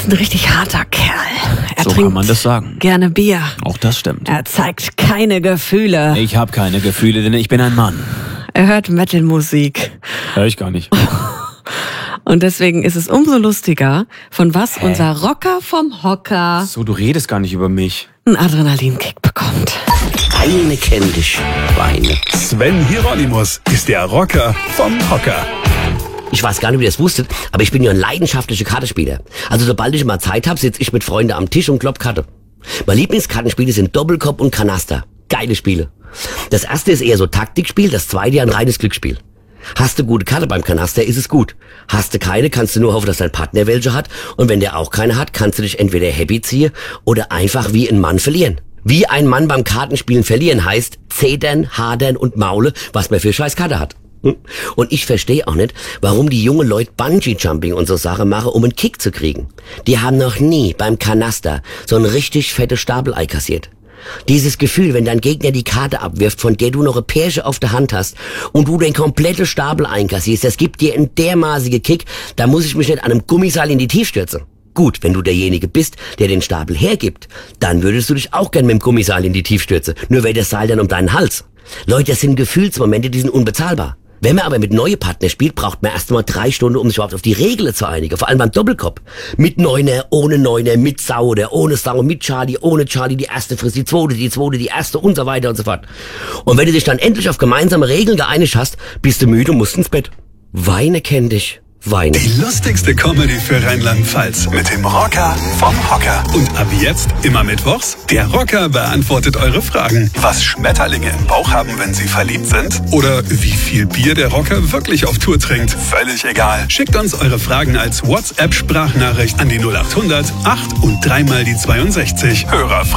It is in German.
ist ein richtig harter Kerl. Er So trinkt kann man das sagen. gerne Bier. Auch das stimmt. Er zeigt keine Gefühle. Ich habe keine Gefühle, denn ich bin ein Mann. Er hört Metal-Musik. Hör ich gar nicht. Und deswegen ist es umso lustiger, von was unser Rocker vom Hocker So, du redest gar nicht über mich. einen Adrenalinkick bekommt. Eine kennt dich, Schweine. Sven Hieronymus ist der Rocker vom Hocker. Ich weiß gar nicht, wie ihr das wusstet, aber ich bin ja ein leidenschaftlicher Kartenspieler. Also sobald ich mal Zeit habe, sitze ich mit Freunden am Tisch und klopp Karte. Meine Lieblingskartenspiele sind Doppelkopf und Kanaster. Geile Spiele. Das erste ist eher so Taktikspiel, das zweite ein reines Glücksspiel. Hast du gute Karte beim Kanaster, ist es gut. Hast du keine, kannst du nur hoffen, dass dein Partner welche hat. Und wenn der auch keine hat, kannst du dich entweder happy ziehen oder einfach wie ein Mann verlieren. Wie ein Mann beim Kartenspielen verlieren heißt zedern, hadern und maule, was man für scheiß Karte hat. Und ich verstehe auch nicht, warum die jungen Leute Bungee-Jumping und so Sachen machen, um einen Kick zu kriegen. Die haben noch nie beim Kanaster so ein richtig fettes Stapelei kassiert. Dieses Gefühl, wenn dein Gegner die Karte abwirft, von der du noch ein Pärchen auf der Hand hast und du den kompletten Stapel einkassierst, das gibt dir einen dermaßigen Kick, da muss ich mich nicht an einem Gummiseil in die Tiefe stürzen. Gut, wenn du derjenige bist, der den Stapel hergibt, dann würdest du dich auch gern mit dem Gummiseil in die Tiefe stürzen, nur wäre das Seil dann um deinen Hals. Leute, das sind Gefühlsmomente, die sind unbezahlbar. Wenn man aber mit neuen Partnern spielt, braucht man erst mal 3 Stunden, um sich überhaupt auf die Regeln zu einigen. Vor allem beim Doppelkopf. Mit Neuner, ohne Neuner, mit Sau oder ohne Sau, mit Charlie, ohne Charlie, die erste frisst die zweite, die erste und so weiter und so fort. Und wenn du dich dann endlich auf gemeinsame Regeln geeinigt hast, bist du müde und musst ins Bett. Weine kenn dich. Weine. Die lustigste Comedy für Rheinland-Pfalz mit dem Rocker vom Hocker. Und ab jetzt, immer mittwochs, der Rocker beantwortet eure Fragen. Was Schmetterlinge im Bauch haben, wenn sie verliebt sind? Oder wie viel Bier der Rocker wirklich auf Tour trinkt? Völlig egal. Schickt uns eure Fragen als WhatsApp-Sprachnachricht an die 0800 8 und 3 mal die 62. Hörer